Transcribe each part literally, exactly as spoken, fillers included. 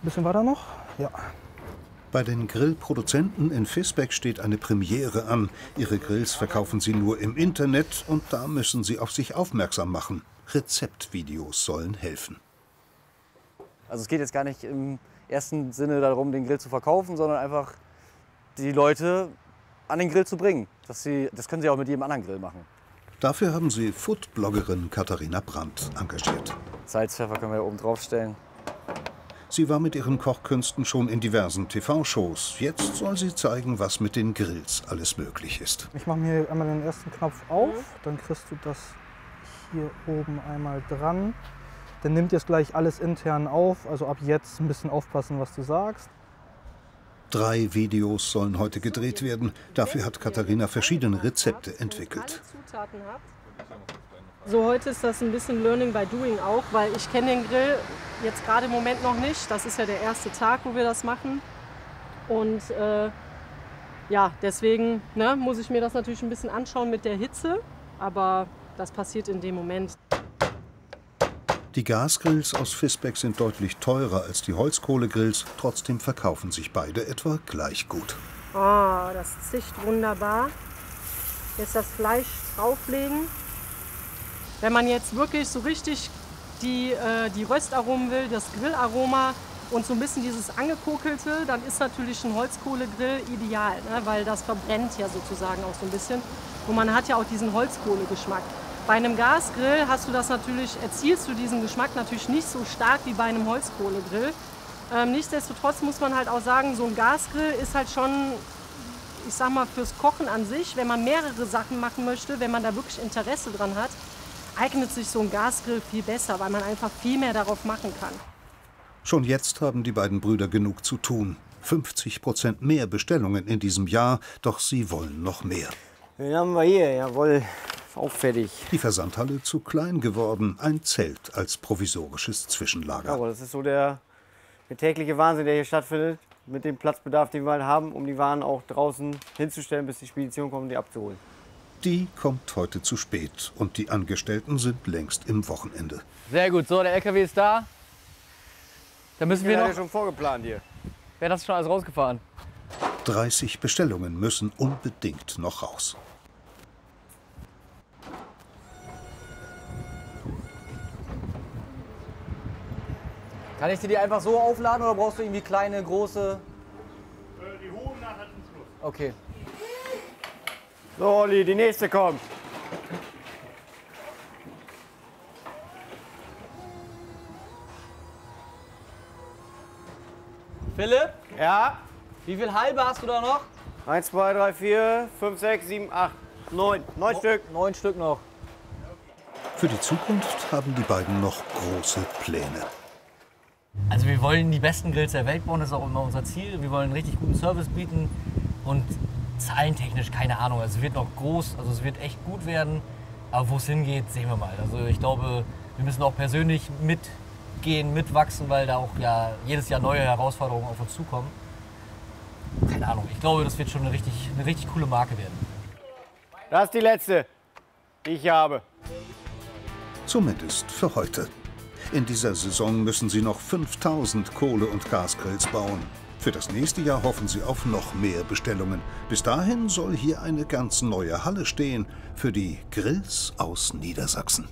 bisschen weiter noch. Ja. Bei den Grillproduzenten in Visbek steht eine Premiere an. Ihre Grills verkaufen sie nur im Internet und da müssen sie auf sich aufmerksam machen. Rezeptvideos sollen helfen. Also es geht jetzt gar nicht im ersten Sinne darum, den Grill zu verkaufen, sondern einfach die Leute an den Grill zu bringen. Das, sie, das können sie auch mit jedem anderen Grill machen. Dafür haben sie Food-Bloggerin Katharina Brandt engagiert. Salz, Pfeffer können wir hier oben drauf stellen. Sie war mit ihren Kochkünsten schon in diversen T V-Shows. Jetzt soll sie zeigen, was mit den Grills alles möglich ist. Ich mache mir einmal den ersten Knopf auf, dann kriegst du das hier oben einmal dran. Dann nimmt jetzt gleich alles intern auf, also ab jetzt ein bisschen aufpassen, was du sagst. Drei Videos sollen heute gedreht werden. Dafür hat Katharina verschiedene Rezepte entwickelt. So, heute ist das ein bisschen Learning by Doing auch, weil ich kenne den Grill jetzt gerade im Moment noch nicht. Das ist ja der erste Tag, wo wir das machen. Und äh, ja, deswegen ne, muss ich mir das natürlich ein bisschen anschauen mit der Hitze. Aber das passiert in dem Moment. Die Gasgrills aus Visbek sind deutlich teurer als die Holzkohlegrills. Trotzdem verkaufen sich beide etwa gleich gut. Oh, das zischt wunderbar. Jetzt das Fleisch drauflegen. Wenn man jetzt wirklich so richtig die, äh, die Röstaromen will, das Grillaroma und so ein bisschen dieses Angekokelte, dann ist natürlich ein Holzkohlegrill ideal, ne? Weil das verbrennt ja sozusagen auch so ein bisschen. Und man hat ja auch diesen Holzkohlegeschmack. Bei einem Gasgrill hast du das natürlich, erzielst du diesen Geschmack natürlich nicht so stark wie bei einem Holzkohlegrill. Ähm, nichtsdestotrotz muss man halt auch sagen, so ein Gasgrill ist halt schon, ich sag mal, fürs Kochen an sich, wenn man mehrere Sachen machen möchte, wenn man da wirklich Interesse dran hat, eignet sich so ein Gasgrill viel besser, weil man einfach viel mehr darauf machen kann. Schon jetzt haben die beiden Brüder genug zu tun. fünfzig Prozent mehr Bestellungen in diesem Jahr, doch sie wollen noch mehr. Den haben wir hier, jawohl, auffällig. Die Versandhalle zu klein geworden, ein Zelt als provisorisches Zwischenlager. Ja, aber das ist so der, der tägliche Wahnsinn, der hier stattfindet, mit dem Platzbedarf, den wir halt haben, um die Waren auch draußen hinzustellen, bis die Spedition kommt, um die abzuholen. Die kommt heute zu spät und die Angestellten sind längst im Wochenende. Sehr gut, so, der L K W ist da. Da müssen wir noch... Ja schon vorgeplant hier. Wer hat das schon alles rausgefahren? dreißig Bestellungen müssen unbedingt noch raus. Kann ich dir die einfach so aufladen oder brauchst du irgendwie kleine, große? Die hohen nachher zum Schluss. Okay. So, Olli, die nächste kommt. Philipp? Ja? Wie viel halbe hast du da noch? Eins, zwei, drei, vier, fünf, sechs, sieben, acht, neun. Neun Stück. Neun Stück noch. Für die Zukunft haben die beiden noch große Pläne. Also wir wollen die besten Grills der Welt bauen, das ist auch immer unser Ziel. Wir wollen einen richtig guten Service bieten und zahlentechnisch keine Ahnung. Also es wird noch groß, also es wird echt gut werden. Aber wo es hingeht, sehen wir mal. Also ich glaube, wir müssen auch persönlich mitgehen, mitwachsen, weil da auch ja jedes Jahr neue Herausforderungen auf uns zukommen. Keine Ahnung, ich glaube, das wird schon eine richtig, eine richtig coole Marke werden. Das ist die letzte, die ich habe. Zumindest für heute. In dieser Saison müssen sie noch fünftausend Kohle- und Gasgrills bauen. Für das nächste Jahr hoffen sie auf noch mehr Bestellungen. Bis dahin soll hier eine ganz neue Halle stehen für die Grills aus Niedersachsen.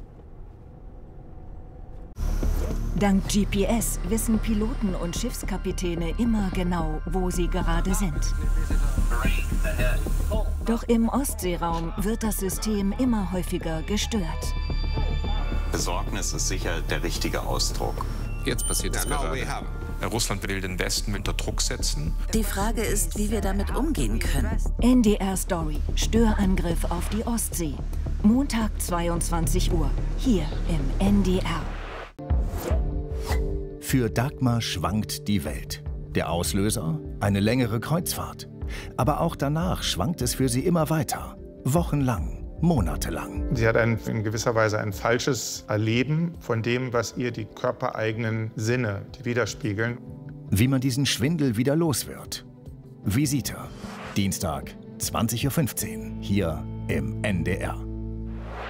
Dank G P S wissen Piloten und Schiffskapitäne immer genau, wo sie gerade sind. Doch im Ostseeraum wird das System immer häufiger gestört. Besorgnis ist sicher der richtige Ausdruck. Jetzt passiert das gerade. Russland will den Westen unter Druck setzen. Die Frage ist, wie wir damit umgehen können. N D R Story. Störangriff auf die Ostsee. Montag zweiundzwanzig Uhr. Hier im N D R. Für Dagmar schwankt die Welt. Der Auslöser? Eine längere Kreuzfahrt. Aber auch danach schwankt es für sie immer weiter. Wochenlang. Monatelang. Sie hat ein, in gewisser Weise ein falsches Erleben von dem, was ihr die körpereigenen Sinne widerspiegeln. Wie man diesen Schwindel wieder los wird. Visita. Dienstag, zwanzig Uhr fünfzehn, hier im N D R.